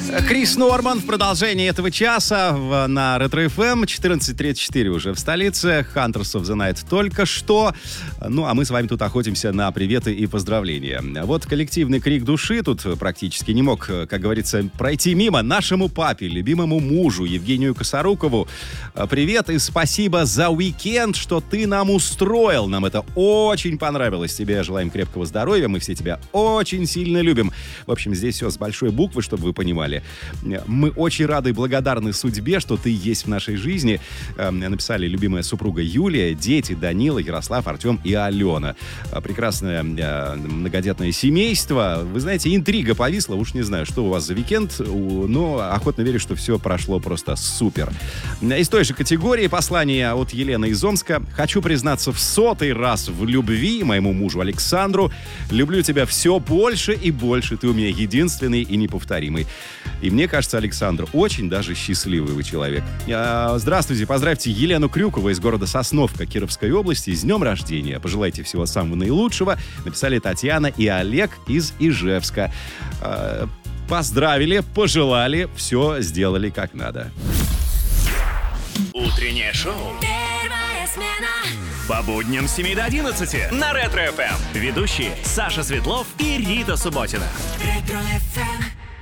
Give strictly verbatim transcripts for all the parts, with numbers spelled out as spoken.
Крис Норман в продолжении этого часа в, на Ретро эф эм. четырнадцать тридцать четыре уже в столице. Hunters of the Night только что. Ну, а мы с вами тут охотимся на приветы и поздравления. Вот коллективный крик души тут практически не мог, как говорится, пройти мимо нашему папе, любимому мужу Евгению Косорукову. Привет и спасибо за уикенд, что ты нам устроил. Нам это очень понравилось. Тебе желаем крепкого здоровья. Мы все тебя очень сильно любим. В общем, здесь все с большой буквы, чтобы вы понимали. Мы очень рады и благодарны судьбе, что ты есть в нашей жизни. Написали любимая супруга Юлия, дети Данила, Ярослав, Артем и Алена. Прекрасное многодетное семейство. Вы знаете, интрига повисла. Уж не знаю, что у вас за уикенд, но охотно верю, что все прошло просто супер. Из той же категории послание от Елены из Омска. Хочу признаться в сотый раз в любви моему мужу Александру. Люблю тебя все больше и больше. Ты у меня единственный и неповторимый. И мне кажется, Александр, очень даже счастливый вы человек. Здравствуйте, поздравьте Елену Крюкову из города Сосновка Кировской области с днем рождения. Пожелайте всего самого наилучшего. Написали Татьяна и Олег из Ижевска. Поздравили, пожелали, все сделали как надо. Утреннее шоу. Первая смена. По будням с семи до одиннадцати на Ретро эф эм. Ведущие Саша Светлов и Рита Субботина. Ретро эф эм.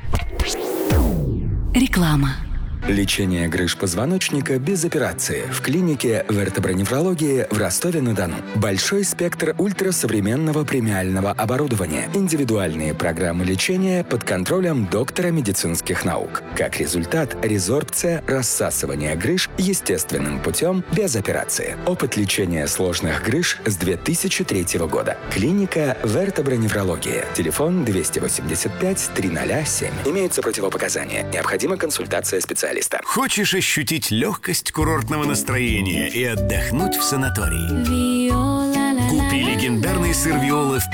Реклама. Лечение грыж позвоночника без операции в клинике вертоброневрологии в Ростове-на-Дону. Большой спектр ультрасовременного премиального оборудования. Индивидуальные программы лечения под контролем доктора медицинских наук. Как результат, резорбция, рассасывание грыж естественным путем без операции. Опыт лечения сложных грыж с две тысячи третьего года. Клиника вертоброневрологии. Телефон двести восемьдесят пять триста семь. Имеются противопоказания. Необходима консультация специалиста. Хочешь ощутить легкость курортного настроения и отдохнуть в санатории? Купи легендарный сыр Виола в